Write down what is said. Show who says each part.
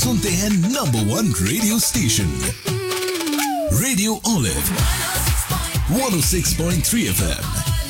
Speaker 1: सुनते हैं number 1 radio station radio olive 106.3 FM।